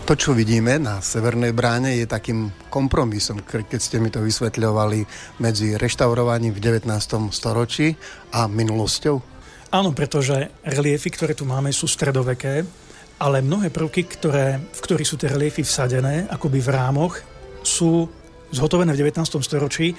To, čo vidíme na Severnej bráne, je takým kompromisom, keď ste mi to vysvetľovali, medzi reštaurovaním v 19. storočí a minulosťou. Áno, pretože reliefy, ktoré tu máme, sú stredoveké, ale mnohé prvky, v ktorých sú tie reliefy vsadené, akoby v rámoch, sú zhotovené v 19. storočí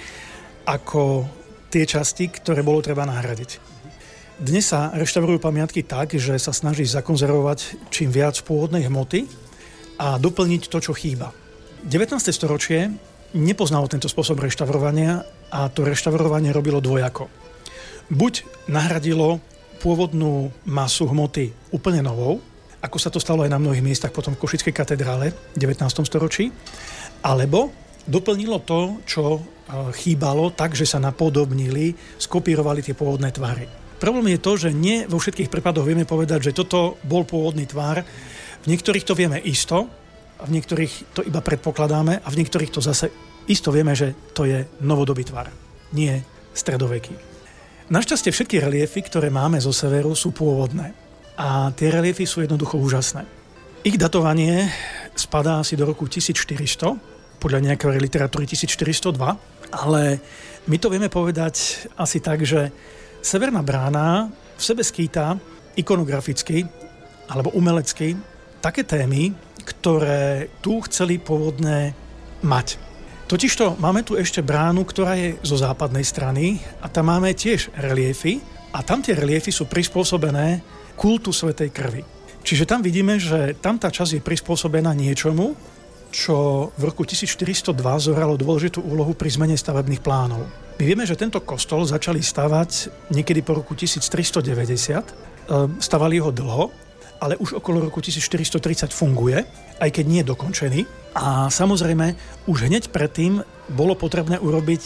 ako tie časti, ktoré bolo treba nahradiť. Dnes sa reštaurujú pamiatky tak, že sa snaží zakonzervovať čím viac pôvodnej hmoty a doplniť to, čo chýba. 19. storočie nepoznalo tento spôsob reštaurovania a to reštaurovanie robilo dvojako. Buď nahradilo pôvodnú masu hmoty úplne novou, ako sa to stalo aj na mnohých miestach potom v Košickej katedrále v 19. storočí, alebo doplnilo to, čo chýbalo, tak, že sa napodobnili, skopírovali tie pôvodné tvary. Problém je to, že nie vo všetkých prípadoch vieme povedať, že toto bol pôvodný tvar. V niektorých to vieme isto, a v niektorých to iba predpokladáme a v niektorých to zase isto vieme, že to je novodobý tvar, nie stredoveký. Našťastie všetky reliefy, ktoré máme zo severu, sú pôvodné a tie reliefy sú jednoducho úžasné. Ich datovanie spadá asi do roku 1400, podľa nejakej literatúry 1402, ale my to vieme povedať asi tak, že Severná brána v sebe skýta ikonograficky alebo umelecky také témy, ktoré tu chceli pôvodné mať. Totižto máme tu ešte bránu, ktorá je zo západnej strany a tam máme tiež reliefy a tam tie reliefy sú prispôsobené kultu svätej krvi. Čiže tam vidíme, že tam tá časť je prispôsobená niečomu, čo v roku 1402 zohralo dôležitú úlohu pri zmene stavebných plánov. My vieme, že tento kostol začali stavať niekedy po roku 1390, stavali ho dlho, ale už okolo roku 1430 funguje, aj keď nie je dokončený. A samozrejme, už hneď predtým bolo potrebné urobiť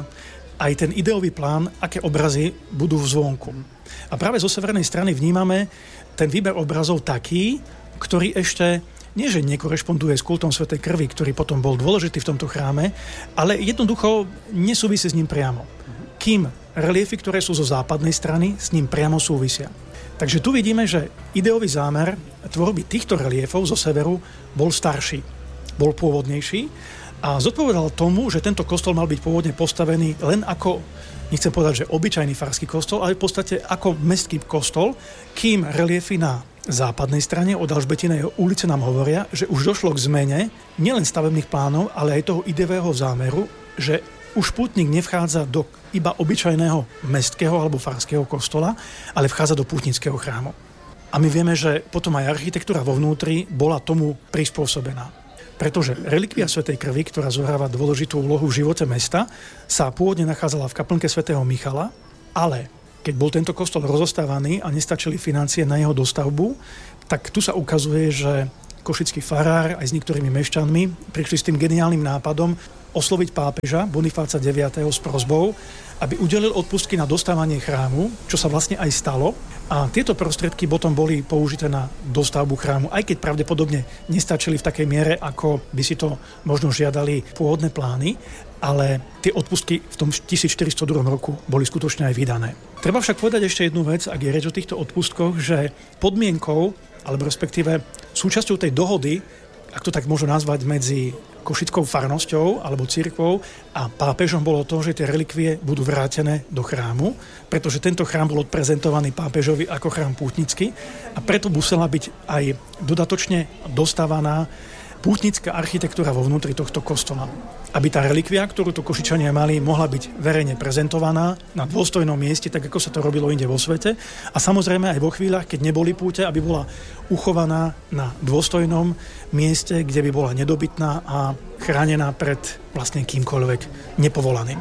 aj ten ideový plán, aké obrazy budú v zvonku. A práve zo severnej strany vnímame ten výber obrazov taký, ktorý ešte nie, že nekorešponduje s kultom svätej krvi, ktorý potom bol dôležitý v tomto chráme, ale jednoducho nesúvisí s ním priamo. Kým reliefy, ktoré sú zo západnej strany, s ním priamo súvisia. Takže tu vidíme, že ideový zámer tvorby týchto reliefov zo severu bol starší, bol pôvodnejší a zodpovedal tomu, že tento kostol mal byť pôvodne postavený len ako, nechcem povedať, že obyčajný farský kostol, ale v podstate ako mestský kostol, kým reliefy na západnej strane od Alžbetinej ulice nám hovoria, že už došlo k zmene nielen stavebných plánov, ale aj toho ideového zámeru, že už pútnik nevchádza do iba obyčajného mestského alebo farského kostola, ale vchádza do pútnického chrámu. A my vieme, že potom aj architektúra vo vnútri bola tomu prispôsobená. Pretože relikvia svätej krvi, ktorá zohráva dôležitú úlohu v živote mesta, sa pôvodne nachádzala v kaplnke svätého Michala, ale keď bol tento kostol rozostávaný a nestačili financie na jeho dostavbu, tak tu sa ukazuje, že košický farár aj s niektorými mešťanmi prišli s tým geniálnym nápadom osloviť pápeža Bonifáca IX. S prosbou, aby udelil odpustky na dostávanie chrámu, čo sa vlastne aj stalo. A tieto prostriedky potom boli použité na dostavbu chrámu, aj keď pravdepodobne nestačili v takej miere, ako by si to možno žiadali pôvodné plány, ale tie odpustky v tom 1402 roku boli skutočne aj vydané. Treba však povedať ešte jednu vec, ak je reč o týchto odpustkoch, že podmienkou, alebo respektíve súčasťou tej dohody, ak to tak môžu nazvať, medzi košickou farnosťou alebo cirkvou a pápežom bolo to, že tie relikvie budú vrátené do chrámu, pretože tento chrám bol odprezentovaný pápežovi ako chrám pútnický a preto musela byť aj dodatočne dostávaná pútnická architektúra vo vnútri tohto kostola. Aby tá relikvia, ktorú tu Košičania mali, mohla byť verejne prezentovaná na dôstojnom mieste, tak ako sa to robilo inde vo svete. A samozrejme aj vo chvíľach, keď neboli púte, aby bola uchovaná na dôstojnom mieste, kde by bola nedobytná a chránená pred vlastne kýmkoľvek nepovolaným.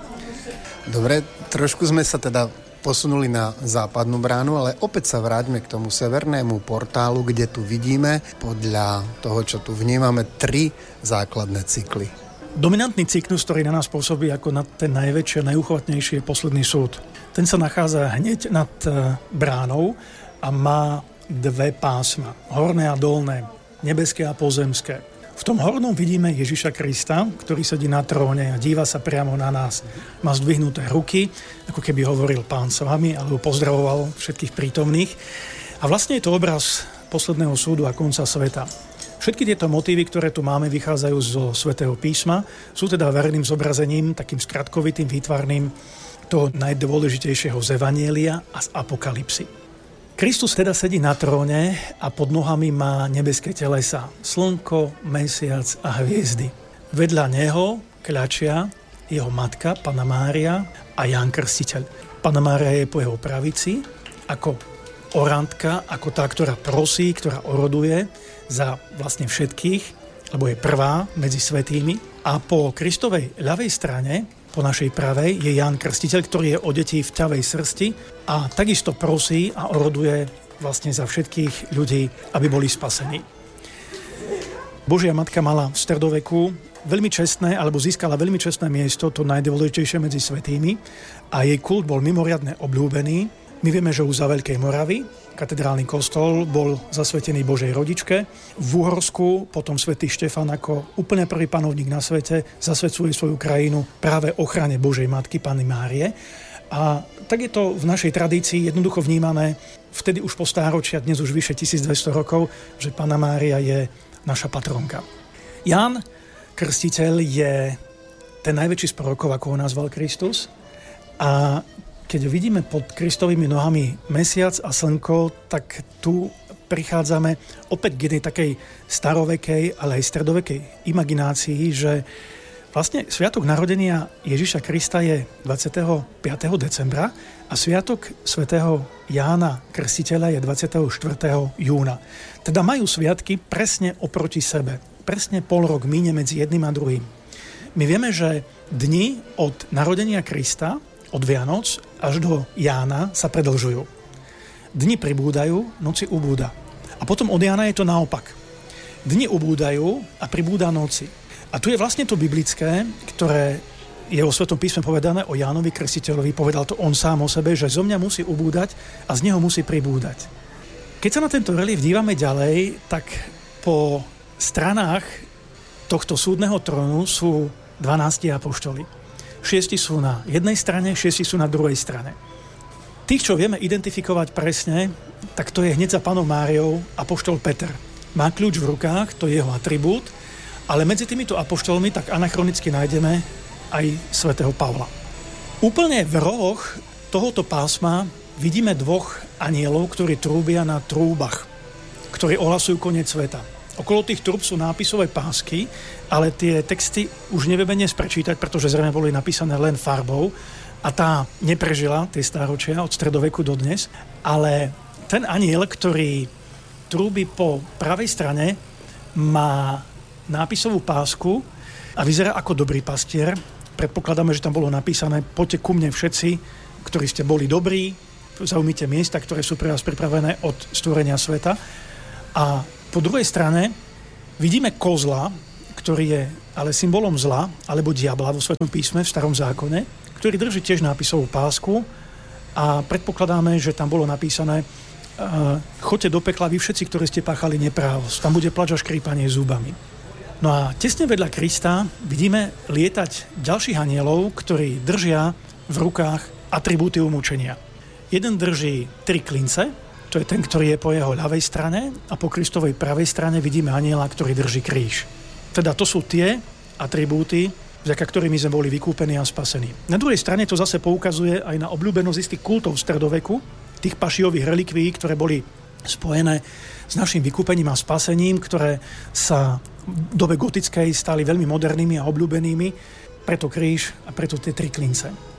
Dobre, trošku sme sa teda posunuli na západnú bránu, ale opäť sa vráťme k tomu severnému portálu, kde tu vidíme, podľa toho, čo tu vnímame, 3 základné cykly. Dominantný cyklus, ktorý na nás pôsobí ako na ten najväčší a najuchvatnejší, je posledný súd. Ten sa nachádza hneď nad bránou a má 2 pásma, horné a dolné, nebeské a pozemské. V tom hornom vidíme Ježiša Krista, ktorý sedí na tróne a díva sa priamo na nás. Má zdvihnuté ruky, ako keby hovoril Pán s vami, alebo pozdravoval všetkých prítomných. A vlastne je to obraz posledného súdu a konca sveta. Všetky tieto motívy, ktoré tu máme, vychádzajú zo Svätého písma, sú teda verným zobrazením, takým skratkovitým, výtvarným toho najdôležitejšieho z Evanjelia a z Apokalypsy. Kristus teda sedí na tróne a pod nohami má nebeské telesa, slnko, mesiac a hviezdy. Vedľa neho kľačia jeho matka, Panna Mária a Ján Krstiteľ. Panna Mária je po jeho pravici ako orantka, ako tá, ktorá prosí, ktorá oroduje za vlastne všetkých, lebo je prvá medzi svätými. A po Kristovej ľavej strane, po našej pravej, je Ján Krstiteľ, ktorý je odetý v ťavej srsti a takisto prosí a oroduje vlastne za všetkých ľudí, aby boli spasení. Božia matka mala v stredoveku veľmi čestné, alebo získala veľmi čestné miesto, to najdôležitejšie medzi svätými, a jej kult bol mimoriadne obľúbený. My vieme, že už za Veľkej Moravy katedrálny kostol bol zasvetený Božej rodičke. V Uhorsku potom svätý Štefan ako úplne prvý panovník na svete zasvedcuje svoju krajinu práve ochrane Božej matky Panny Márie. A tak je to v našej tradícii jednoducho vnímané, vtedy už po stáročia, dnes už vyše 1200 rokov, že Panna Mária je naša patronka. Ján Krstiteľ je ten najväčší z prorokov, ako ho nazval Kristus. A keď vidíme pod Kristovými nohami mesiac a slnko, tak tu prichádzame opäť k jednej takej starovekej, ale aj stredovekej imaginácii, že vlastne sviatok narodenia Ježiša Krista je 25. decembra a sviatok svätého Jána Krstiteľa je 24. júna. Teda majú sviatky presne oproti sebe. Presne pol rok míne medzi jedným a druhým. My vieme, že dni od narodenia Krista, od Vianoc až do Jána sa predlžujú. Dni pribúdajú, noci ubúda. A potom od Jána je to naopak. Dni ubúdajú a pribúda noci. A tu je vlastne to biblické, ktoré je vo Svetom písme povedané o Jánovi Krstiteľovi. Povedal to on sám o sebe, že zo mňa musí ubúdať a z neho musí pribúdať. Keď sa na tento relief dívame ďalej, tak po stranách tohto súdneho trónu sú 12 apoštoli. 6 sú na jednej strane, 6 sú na druhej strane. Tých, čo vieme identifikovať presne, tak to je hneď za Pannou Máriou apoštol Peter. Má kľúč v rukách, to je jeho atribút, ale medzi týmito apoštolmi tak anachronicky nájdeme aj svätého Pavla. Úplne v rohoch tohoto pásma vidíme dvoch anielov, ktorí trúbia na trúbach, ktorí ohlasujú koniec sveta. Okolo tých trúb sú nápisové pásky, ale tie texty už nevieme dnes prečítať, pretože zrejme boli napísané len farbou a tá neprežila tie stáročia od stredoveku do dnes. Ale ten anjel, ktorý trúbi po pravej strane, má nápisovú pásku a vyzerá ako dobrý pastier. Predpokladáme, že tam bolo napísané: poďte ku mne všetci, ktorí ste boli dobrí, zaujmite miesta, ktoré sú pre vás pripravené od stvorenia sveta. A po druhej strane vidíme kozla, ktorý je ale symbolom zla, alebo diabla vo Svetom písme, v Starom zákone, ktorý drží tiež nápisovú pásku a predpokladáme, že tam bolo napísané: choďte do pekla vy všetci, ktorí ste páchali neprávosť. Tam bude plač a škrípanie zubami. No a tesne vedľa Krista vidíme lietať ďalších anielov, ktorí držia v rukách atribúty umúčenia. Jeden drží 3 klince, to je ten, ktorý je po jeho ľavej strane, a po Kristovej pravej strane vidíme anjela, ktorý drží kríž. Teda to sú tie atribúty, vďaka ktorými sme boli vykúpení a spasení. Na druhej strane to zase poukazuje aj na obľúbenosť istých kultov v stredoveku, tých pašiových relikvií, ktoré boli spojené s našim vykúpením a spasením, ktoré sa v dobe gotickej stali veľmi modernými a obľúbenými, preto kríž a preto tie 3 klince.